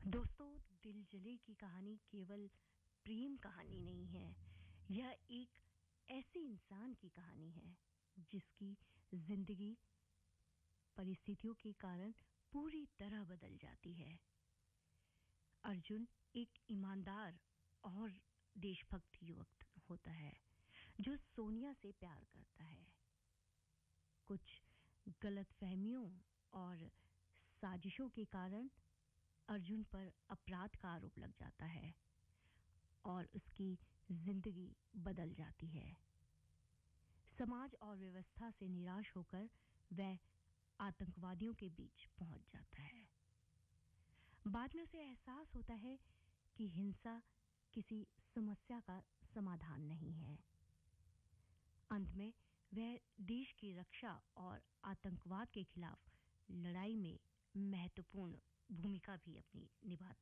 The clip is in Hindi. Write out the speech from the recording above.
दोस्तों, दिल जले की कहानी केवल प्रेम कहानी नहीं है। यह एक ऐसे इंसान की कहानी है जिसकी जिंदगी परिस्थितियों के कारण पूरी तरह बदल जाती है। अर्जुन एक ईमानदार और देशभक्त युवक होता है जो सोनिया से प्यार करता है। कुछ गलतफहमियों और साजिशों के कारण अर्जुन पर अपराध का आरोप लग जाता है और उसकी जिंदगी बदल जाती है। समाज और व्यवस्था से निराश होकर वह आतंकवादियों के बीच पहुंच जाता है। बाद में उसे एहसास होता है कि हिंसा किसी समस्या का समाधान नहीं है। अंत में वह देश की रक्षा और आतंकवाद के खिलाफ लड़ाई में महत्वपूर्ण भूमिका भी अपनी निभाता है।